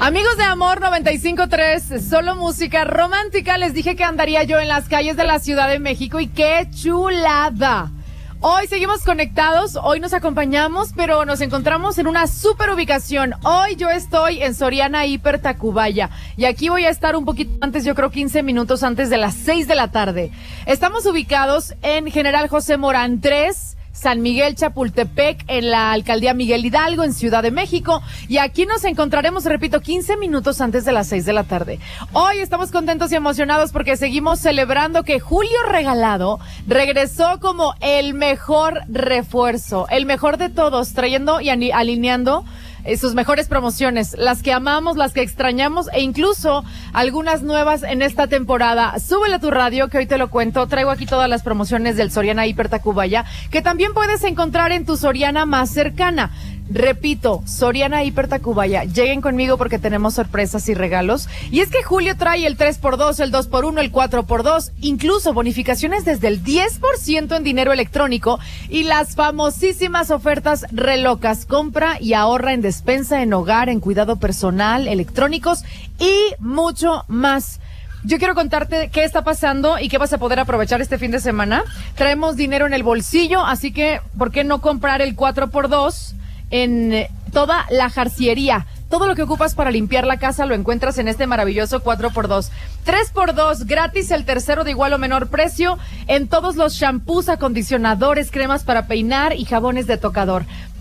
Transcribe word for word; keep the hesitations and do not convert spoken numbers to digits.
Amigos de Amor noventa y cinco punto tres, solo música romántica. Les dije que andaría yo en las calles de la Ciudad de México y ¡qué chulada! Hoy seguimos conectados, hoy nos acompañamos, pero nos encontramos en una super ubicación. Hoy yo estoy en Soriana Hiper Tacubaya y aquí voy a estar un poquito antes, yo creo quince minutos antes de las seis de la tarde. Estamos ubicados en General José Morán tres, San Miguel Chapultepec, en la Alcaldía Miguel Hidalgo, en Ciudad de México. Y aquí nos encontraremos, repito, quince minutos antes de las seis de la tarde. Hoy estamos contentos y emocionados porque seguimos celebrando que Julio Regalado regresó como el mejor refuerzo, el mejor de todos, trayendo y alineando sus mejores promociones, las que amamos, las que extrañamos e incluso algunas nuevas en esta temporada. Súbele a tu radio que hoy te lo cuento. Traigo aquí todas las promociones del Soriana Hiper Tacubaya que también puedes encontrar en tu Soriana más cercana. Repito, Soriana Hiper Tacubaya, lleguen conmigo porque tenemos sorpresas y regalos. Y es que Julio trae el tres por dos, el dos por uno, el cuatro por dos, incluso bonificaciones desde el diez por ciento en dinero electrónico y las famosísimas ofertas relocas. Compra y ahorra en despensa, en hogar, en cuidado personal, electrónicos y mucho más. Yo quiero contarte qué está pasando y qué vas a poder aprovechar este fin de semana. Traemos dinero en el bolsillo, así que ¿por qué no comprar el cuatro por dos? En toda la jarciería? Todo lo que ocupas para limpiar la casa lo encuentras en este maravilloso cuatro por dos. tres por dos, gratis el tercero de igual o menor precio en todos los shampoos, acondicionadores, cremas para peinar y jabones de tocador.